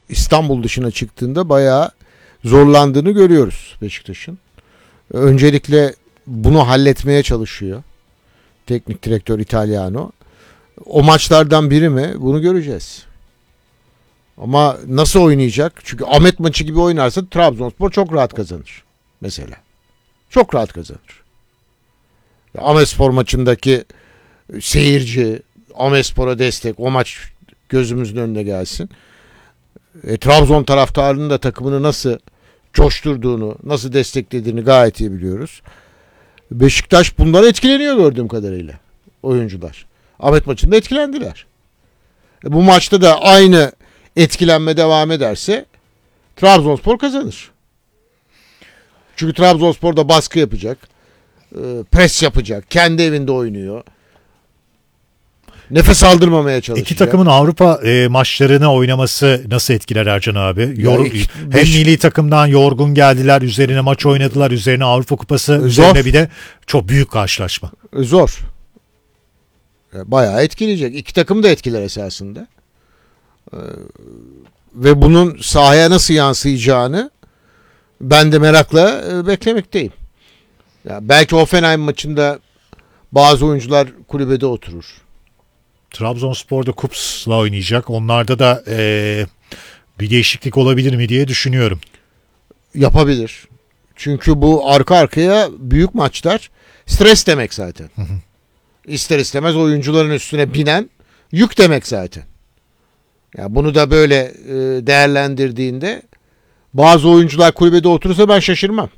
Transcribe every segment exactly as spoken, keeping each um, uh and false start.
İstanbul dışına çıktığında bayağı zorlandığını görüyoruz Beşiktaş'ın. Öncelikle bunu halletmeye çalışıyor teknik direktör Italiano. O maçlardan biri mi? Bunu göreceğiz. Ama nasıl oynayacak? Çünkü Ahmet maçı gibi oynarsa Trabzonspor çok rahat kazanır. Mesela. Çok rahat kazanır. Ahmetspor maçındaki seyirci, Ahmetspor'a destek, o maç gözümüzün önüne gelsin. E, Trabzon taraftarının da takımını nasıl coşturduğunu, nasıl desteklediğini gayet iyi biliyoruz. Beşiktaş bundan etkileniyor gördüğüm kadarıyla oyuncular. Ahmet maçında etkilendiler. E, bu maçta da aynı etkilenme devam ederse Trabzonspor kazanır. Çünkü Trabzonspor da baskı yapacak, e, pres yapacak, kendi evinde oynuyor. Nefes aldırmamaya çalışacak. İki takımın Avrupa e, maçlarını oynaması nasıl etkiler Ercan abi? Yor, iki, hem beş, milli takımdan yorgun geldiler, üzerine maç oynadılar, üzerine Avrupa Kupası, zor. Üzerine bir de çok büyük karşılaşma. Zor. Bayağı etkileyecek. İki takım da etkiler esasında. Ee, ve bunun sahaya nasıl yansıyacağını ben de merakla e, beklemekteyim. Ya belki Hoffenheim maçında bazı oyuncular kulübede oturur. Trabzonspor'da Kups'la oynayacak. Onlarda da e, bir değişiklik olabilir mi diye düşünüyorum. Yapabilir. Çünkü bu arka arkaya büyük maçlar stres demek zaten. Hı hı. İster istemez oyuncuların üstüne binen yük demek zaten. Ya bunu da böyle e, değerlendirdiğinde bazı oyuncular kulübede oturursa ben şaşırmam.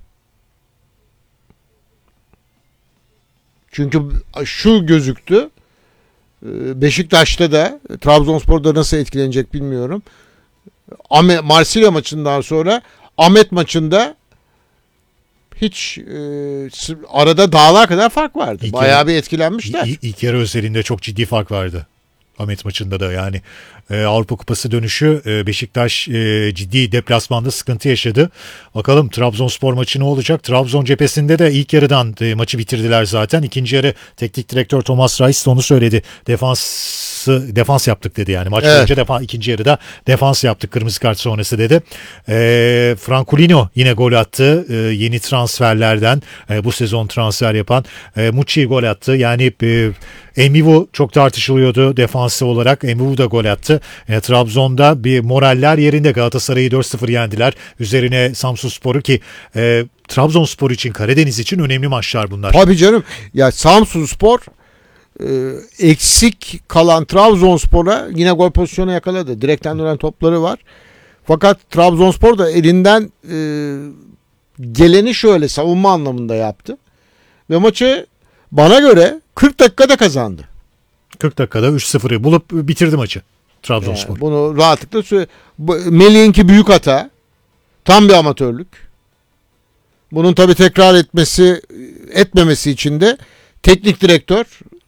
Çünkü şu gözüktü. Beşiktaş'ta da Trabzonspor'da nasıl etkilenecek bilmiyorum. Marsilya maçından sonra Ahmet maçında hiç e, arada dağlar kadar fark vardı. İlk Bayağı yarı, bir etkilenmişler. İlk, ilk yarı özelinde çok ciddi fark vardı. Ahmet maçında da yani e, Avrupa Kupası dönüşü e, Beşiktaş e, ciddi deplasmanda sıkıntı yaşadı. Bakalım Trabzonspor maçı ne olacak? Trabzon cephesinde de ilk yarıdan e, maçı bitirdiler zaten. İkinci yarı teknik direktör Thomas Reis de onu söyledi. Defansı defans yaptık dedi yani. Maç evet. boyunca defa, ikinci yarıda defans yaptık kırmızı kart sonrası dedi. E, Franculino yine gol attı. E, yeni transferlerden e, bu sezon transfer yapan e, Mucci gol attı. Yani e, Envivu çok tartışılıyordu defansı olarak. Envivu da gol attı. E, Trabzon'da bir moraller yerinde. Galatasaray'ı dört sıfır yendiler. Üzerine Samsunspor'u ki e, Trabzonspor için, Karadeniz için önemli maçlar bunlar. Tabii canım. Ya Samsunspor e, eksik kalan Trabzonspor'a yine gol pozisyonu yakaladı. Direkten dönen topları var. Fakat Trabzonspor da elinden e, geleni şöyle savunma anlamında yaptı. Ve maçı bana göre kırk dakikada kazandı. kırk dakikada üç sıfırı bulup bitirdi maçı Trabzonspor. Yani bunu rahatlıkla söyle. Melih'inki büyük hata. Tam bir amatörlük. Bunun tabii tekrar etmesi etmemesi için de teknik direktör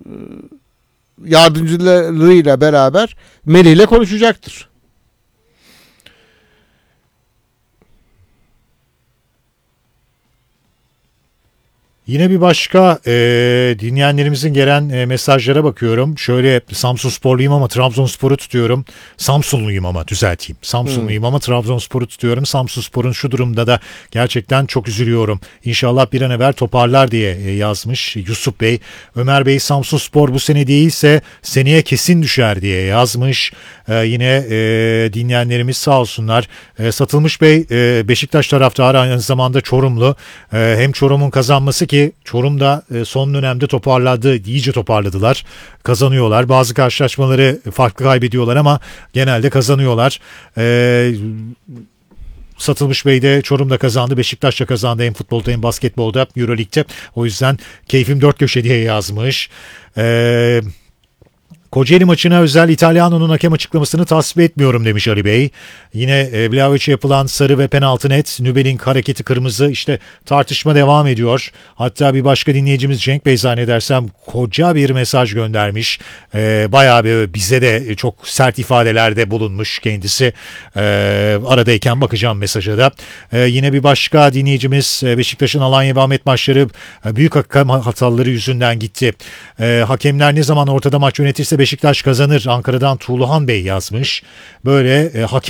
yardımcılarıyla beraber Melih'le konuşacaktır. Yine bir başka e, dinleyenlerimizin gelen e, mesajlara bakıyorum. Şöyle Samsunsporluyum ama Trabzonspor'u tutuyorum. Samsunluyum ama düzelteyim. Samsunluyum hmm. ama Trabzonspor'u tutuyorum. Samsunspor'un şu durumda da gerçekten çok üzülüyorum. İnşallah bir an evvel toparlar diye e, yazmış Yusuf Bey. Ömer Bey Samsunspor bu sene değilse seneye kesin düşer diye yazmış. E, yine e, dinleyenlerimiz sağ olsunlar. E, Satılmış Bey e, Beşiktaş taraftarı aynı zamanda Çorumlu. E, hem Çorum'un kazanması ki Çorum'da son dönemde toparladı, iyice toparladılar. Kazanıyorlar. Bazı karşılaşmaları farklı kaybediyorlar ama genelde kazanıyorlar. Ee, Satılmış Bey de Çorum'da kazandı, Beşiktaş'ta kazandı hem futbolda hem basketbolda, Euroleague'de. O yüzden keyfim dört köşe diye yazmış. Eee Kocaeli maçına özel İtalyano'nun hakem açıklamasını tasvip etmiyorum demiş Ali Bey. Yine e, Vlahovic'e yapılan sarı ve penaltı net. Nübel'in hareketi kırmızı. İşte tartışma devam ediyor. Hatta bir başka dinleyicimiz Cenk Bey zannedersem koca bir mesaj göndermiş. E, bayağı bir bize de çok sert ifadelerde bulunmuş kendisi. E, aradayken bakacağım mesaja da. E, yine bir başka dinleyicimiz Beşiktaş'ın Alanya ve Ahmet maçları büyük hakem hataları yüzünden gitti. E, hakemler ne zaman ortada maç yönetirse Beşiktaş kazanır. Ankara'dan Tuğluhan Bey yazmış. Böyle e, hakem